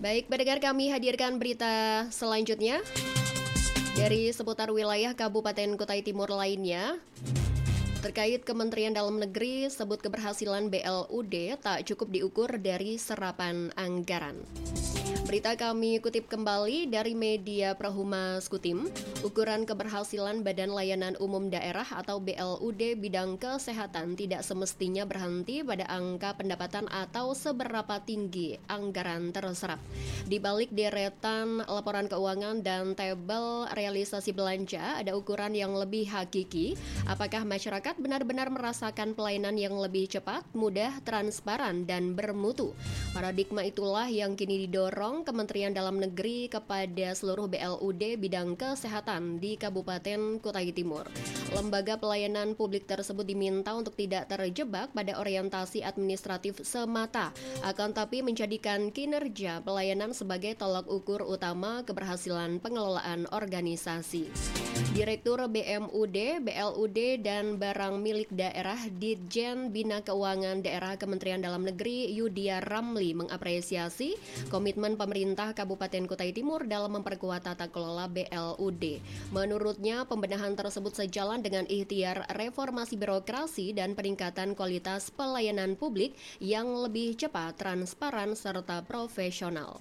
Baik, pendengar, kami hadirkan berita selanjutnya dari seputar wilayah Kabupaten Kutai Timur lainnya. Terkait Kementerian Dalam Negeri sebut keberhasilan BLUD tak cukup diukur dari serapan anggaran. Berita kami kutip kembali dari media Prahumas Kutim. Ukuran keberhasilan Badan Layanan Umum Daerah atau BLUD bidang kesehatan tidak semestinya berhenti pada angka pendapatan atau seberapa tinggi anggaran terserap. Di balik deretan laporan keuangan dan tabel realisasi belanja, ada ukuran yang lebih hakiki. Apakah masyarakat benar-benar merasakan pelayanan yang lebih cepat, mudah, transparan, dan bermutu? Paradigma itulah yang kini didorong Kementerian Dalam Negeri kepada seluruh BLUD bidang kesehatan di Kabupaten Kutai Timur. Lembaga pelayanan publik tersebut diminta untuk tidak terjebak pada orientasi administratif semata, akan tapi menjadikan kinerja pelayanan sebagai tolak ukur utama keberhasilan pengelolaan organisasi. Direktur BMUD, BLUD, dan Barang Milik Daerah Ditjen Bina Keuangan Daerah Kementerian Dalam Negeri Yudia Ramli mengapresiasi komitmen pemerintah Kabupaten Kutai Timur dalam memperkuat tata kelola BLUD. Menurutnya, pembenahan tersebut sejalan dengan ikhtiar reformasi birokrasi dan peningkatan kualitas pelayanan publik yang lebih cepat, transparan, serta profesional.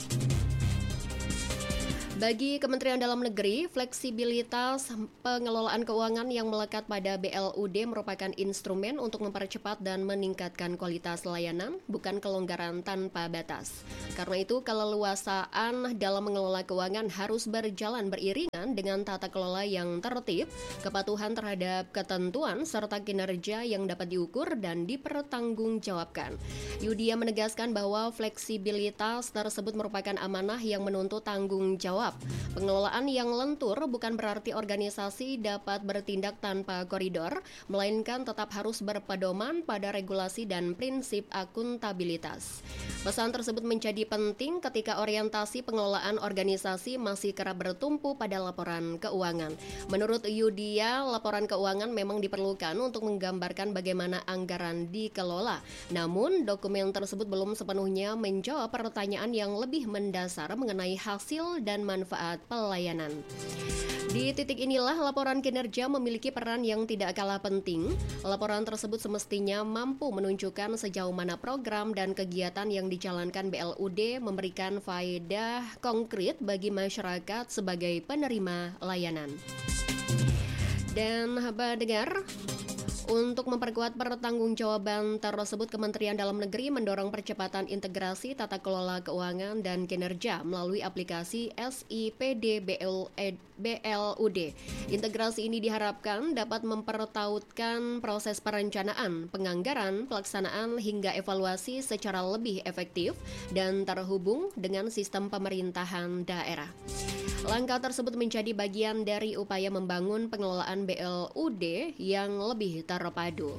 Bagi Kementerian Dalam Negeri, fleksibilitas pengelolaan keuangan yang melekat pada BLUD merupakan instrumen untuk mempercepat dan meningkatkan kualitas layanan, bukan kelonggaran tanpa batas. Karena itu, keleluasaan dalam mengelola keuangan harus berjalan beriringan dengan tata kelola yang tertib, kepatuhan terhadap ketentuan, serta kinerja yang dapat diukur dan dipertanggungjawabkan. Yudia menegaskan bahwa fleksibilitas tersebut merupakan amanah yang menuntut tanggung jawab. Pengelolaan yang lentur bukan berarti organisasi dapat bertindak tanpa koridor, melainkan tetap harus berpedoman pada regulasi dan prinsip akuntabilitas. Pesan tersebut menjadi penting ketika orientasi pengelolaan organisasi masih kerap bertumpu pada laporan keuangan. Menurut Yudia, laporan keuangan memang diperlukan untuk menggambarkan bagaimana anggaran dikelola. Namun, dokumen tersebut belum sepenuhnya menjawab pertanyaan yang lebih mendasar mengenai hasil dan manfaat pelayanan. Di titik inilah laporan kinerja memiliki peran yang tidak kalah penting. Laporan tersebut semestinya mampu menunjukkan sejauh mana program dan kegiatan yang dijalankan BLUD memberikan faedah konkret bagi masyarakat sebagai penerima layanan. Dan pendengar, untuk memperkuat pertanggungjawaban tersebut, Kementerian Dalam Negeri mendorong percepatan integrasi tata kelola keuangan dan kinerja melalui aplikasi SIPD BLUD. Integrasi ini diharapkan dapat mempertautkan proses perencanaan, penganggaran, pelaksanaan hingga evaluasi secara lebih efektif dan terhubung dengan sistem pemerintahan daerah. Langkah tersebut menjadi bagian dari upaya membangun pengelolaan BLUD yang lebih terpadu.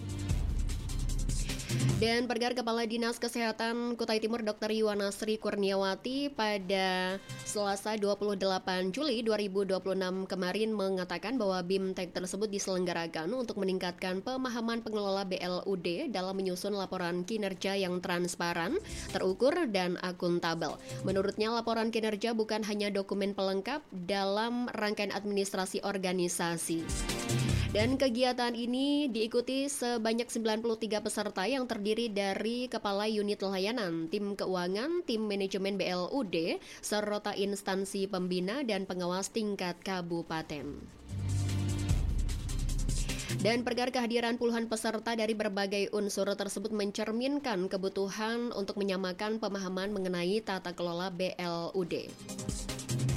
Dan pendengar, Kepala Dinas Kesehatan Kutai Timur Dr. Yuwana Sri Kurniawati pada Selasa 28 Juli 2026 kemarin mengatakan bahwa BIMTEK tersebut diselenggarakan untuk meningkatkan pemahaman pengelola BLUD dalam menyusun laporan kinerja yang transparan, terukur, dan akuntabel. Menurutnya, laporan kinerja bukan hanya dokumen pelengkap dalam rangkaian administrasi organisasi. Dan kegiatan ini diikuti sebanyak 93 peserta yang terdiri dari kepala unit layanan, tim keuangan, tim manajemen BLUD, serta instansi pembina dan pengawas tingkat kabupaten. Dan perkara kehadiran puluhan peserta dari berbagai unsur tersebut mencerminkan kebutuhan untuk menyamakan pemahaman mengenai tata kelola BLUD.